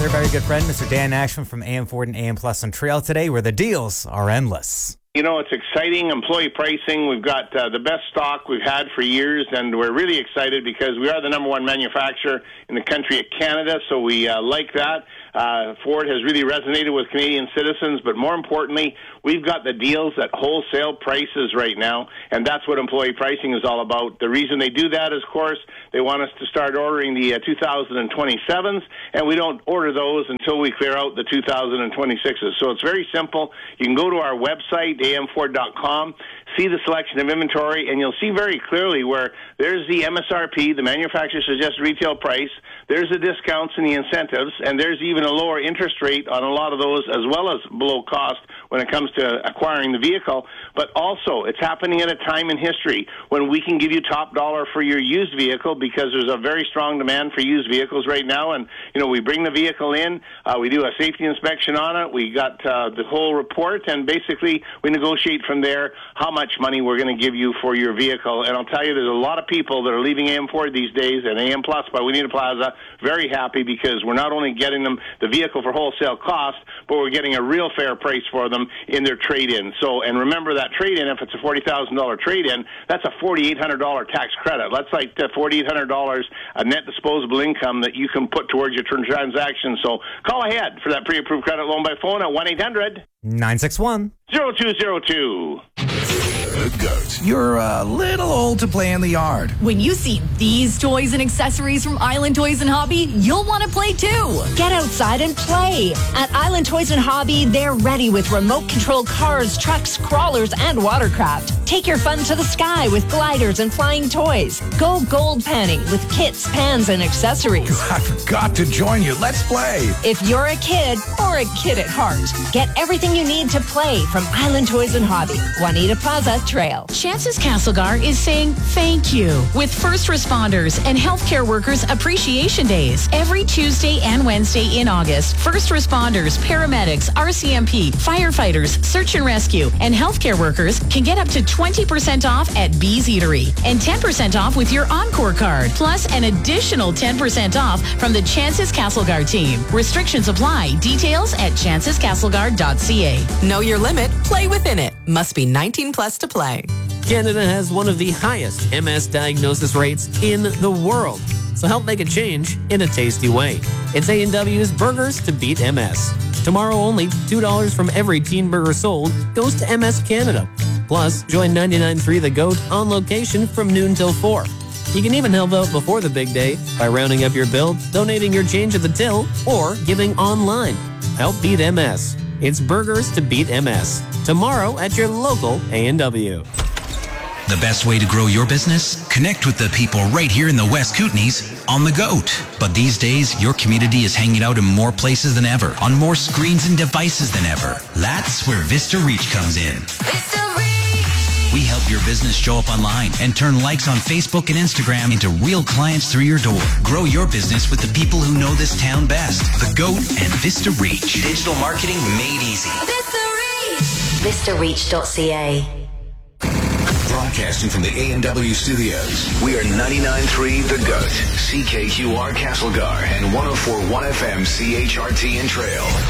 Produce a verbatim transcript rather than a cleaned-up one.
with our very good friend, Mister Dan Ashman from A M Ford and A M Plus on Trail today, where the deals are endless. You know, it's exciting employee pricing. We've got uh, the best stock we've had for years, and we're really excited because we are the number one manufacturer in the country of Canada, so we uh, like that. Uh, Ford has really resonated with Canadian citizens, but more importantly, we've got the deals at wholesale prices right now, and that's what employee pricing is all about. The reason they do that is, of course, they want us to start ordering the uh, two thousand twenty-sevens, and we don't order those until we clear out the two thousand twenty-sixes. So it's very simple. You can go to our website, A M Ford dot com, see the selection of inventory, and you'll see very clearly where there's the M S R P, the manufacturer suggested retail price, there's the discounts and the incentives, and there's even a lower interest rate on a lot of those, as well as below cost when it comes to acquiring the vehicle. But also, it's happening at a time in history when we can give you top dollar for your used vehicle, because there's a very strong demand for used vehicles right now. And, you know, we bring the vehicle in, uh, we do a safety inspection on it, we got uh, the whole report, and basically we negotiate from there how much money we're going to give you for your vehicle. And I'll tell you, there's a lot of people that are leaving A M Ford these days and A M Plus by Wineta Plaza very happy, because we're not only getting them the vehicle for wholesale cost, but we're getting a real fair price for them in their trade-in. So, and remember that trade-in, if it's a forty thousand dollars trade-in, that's a four thousand eight hundred dollars tax credit. That's like four thousand eight hundred dollars a net disposable income that you can put towards your transaction. So call ahead for that pre-approved credit loan by phone at one eight hundred nine six one zero two zero two. The GOAT. You're a little old to play in the yard. When you see these toys and accessories from Island Toys and Hobby, you'll want to play too. Get outside and play. At Island Toys and Hobby, they're ready with remote control cars, trucks, crawlers, and watercraft. Take your fun to the sky with gliders and flying toys. Go gold panning with kits, pans, and accessories. I forgot to join you. Let's play. If you're a kid or a kid at heart, get everything you need to play from Island Toys and Hobby. Wineta Plaza Trail. Chances Castlegar is saying thank you with first responders and healthcare workers appreciation days every Tuesday and Wednesday in August. First responders, paramedics, R C M P, firefighters, search and rescue, and healthcare workers can get up to twenty percent off at Bee's Eatery and ten percent off with your Encore card, plus an additional ten percent off from the Chances Castlegar team. Restrictions apply. Details at chances castlegar dot c a. Know your limit, play within it. Must be nineteen plus to play. Canada has one of the highest M S diagnosis rates in the world. So help make a change in a tasty way. It's A and W's Burgers to Beat M S. Tomorrow only, two dollars from every teen burger sold goes to M S Canada. Plus, join ninety-nine point three The GOAT on location from noon till four. You can even help out before the big day by rounding up your bill, donating your change at the till, or giving online. Help beat M S. It's Burgers to Beat M S. Tomorrow at your local A and W. The best way to grow your business? Connect with the people right here in the West Kootenays on the GOAT. But these days, your community is hanging out in more places than ever, on more screens and devices than ever. That's where Vista Reach comes in. Vista Reach! We help your business show up online and turn likes on Facebook and Instagram into real clients through your door. Grow your business with the people who know this town best. The GOAT and Vista Reach. Digital marketing made easy. Vista Reach! vista reach dot c a. Broadcasting from the A and W studios, we are ninety-nine point three The GOAT, C K Q R Castlegar, and one oh four point one F M C H R T and Trail.